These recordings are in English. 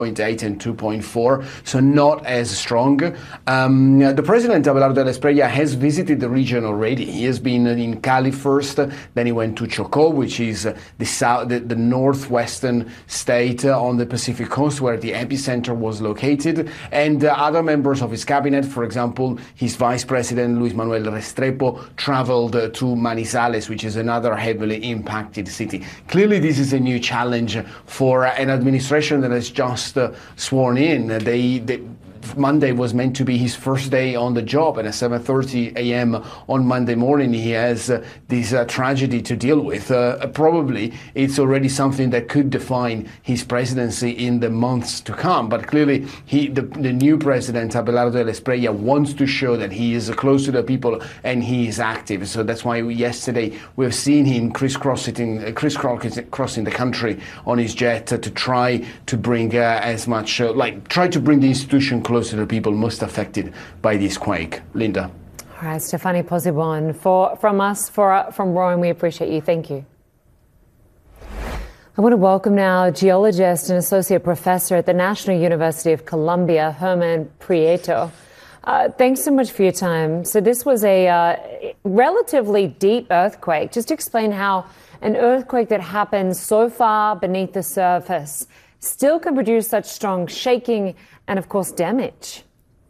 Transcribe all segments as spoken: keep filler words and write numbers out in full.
point eight and two point four, so not as strong. Um, the president, Abelardo del Espriella, has visited the region already. He has been in Cali first, then he went to Chocó, which is the south, the, the northwestern state on the Pacific coast where the epicenter was located, and uh, other members of his cabinet, for example, his vice president, Luis Manuel Restrepo, traveled uh, to Manizales, which is another heavily impacted city. Clearly, this is a new challenge for uh, an administration that has just Uh, sworn in. They, they Monday was meant to be his first day on the job, and at seven thirty a m on Monday morning he has uh, this uh, tragedy to deal with. Uh, probably it's already something that could define his presidency in the months to come, but clearly he, the, the new president, Abelardo del Espriella, wants to show that he is close to the people and he is active. So that's why yesterday we've seen him crisscrossing, uh, crisscrossing the country on his jet uh, to try to bring uh, as much, uh, like try to bring the institution close to the people most affected by this quake. Linda. All right, Stefani Pozzebon, for from us, for from Rome, we appreciate you. Thank you. I want to welcome now geologist and associate professor at the National University of Colombia, Herman Prieto. Uh, thanks so much for your time. So this was a uh, relatively deep earthquake. Just explain how an earthquake that happens so far beneath the surface still can produce such strong shaking and, of course, damage.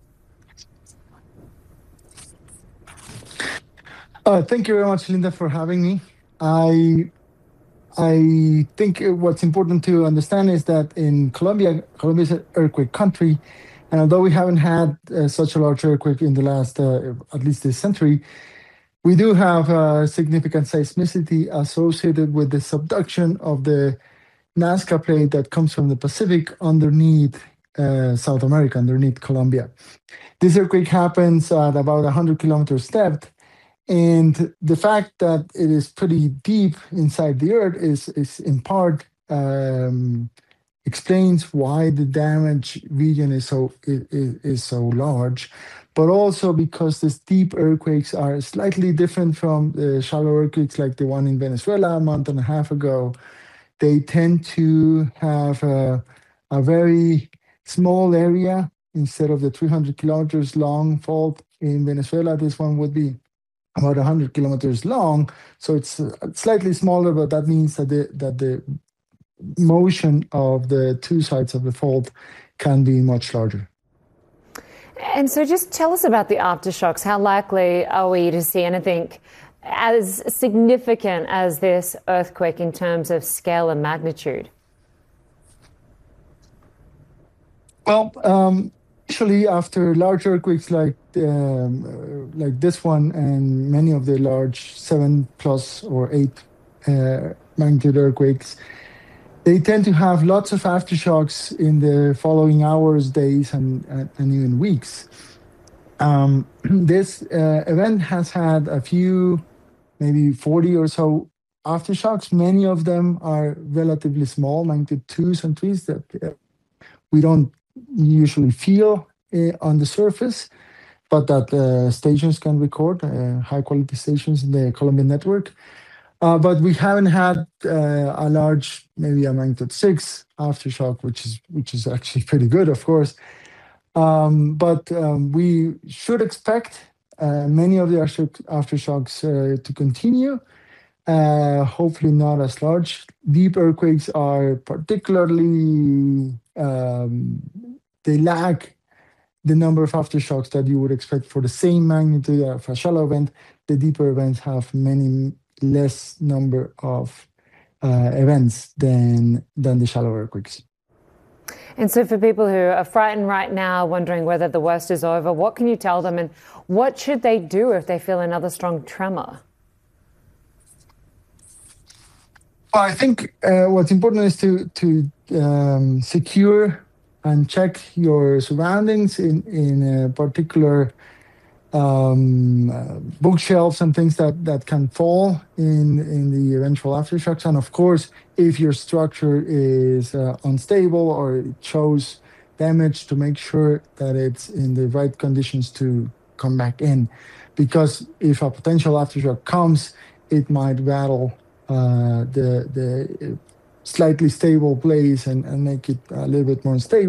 Uh, thank you very much, Linda, for having me. I I think what's important to understand is that in Colombia, Colombia is an earthquake country, and although we haven't had uh, such a large earthquake in the last, uh, at least this century, we do have uh, significant seismicity associated with the subduction of the Nazca plate that comes from the Pacific underneath uh, South America, underneath Colombia. This earthquake happens at about one hundred kilometers depth, and the fact that it is pretty deep inside the earth is, is in part um, explains why the damage region is so is, is so large, but also because these deep earthquakes are slightly different from the shallow earthquakes like the one in Venezuela a month and a half ago. They tend to have a, a very small area instead of the three hundred kilometers long fault in Venezuela. This one would be about one hundred kilometers long, so it's slightly smaller, but that means that the that the motion of the two sides of the fault can be much larger. And so just tell us about the aftershocks. How likely are we to see anything as significant as this earthquake in terms of scale and magnitude? Well, um, usually after large earthquakes like um, like this one and many of the large seven plus or eight uh, magnitude earthquakes, they tend to have lots of aftershocks in the following hours, days, and, and, and even weeks. Um, this uh, event has had a few, maybe forty or so aftershocks. Many of them are relatively small, magnitude twos and threes that uh, we don't usually feel uh, on the surface, but that uh, stations can record, uh, high-quality stations in the Colombian network. Uh, but we haven't had uh, a large, maybe a magnitude six aftershock, which is which is actually pretty good, of course. Um, but um, we should expect uh, many of the aftershocks uh, to continue. Uh, hopefully not as large. Deep earthquakes are particularly um, they lack the number of aftershocks that you would expect for the same magnitude of a shallow event. The deeper events have many less number of uh, events than than the shallow earthquakes. And so for people who are frightened right now, wondering whether the worst is over, what can you tell them, and what should they do if they feel another strong tremor? Well, I think uh, what's important is to to um, secure and check your surroundings in in a particular um, uh, bookshelves and things that, that can fall in, in the eventual aftershocks. And of course, if your structure is uh, unstable or it shows damage, to make sure that it's in the right conditions to come back in. Because if a potential aftershock comes, it might rattle uh, the, the slightly stable place and, and make it a little bit more stable.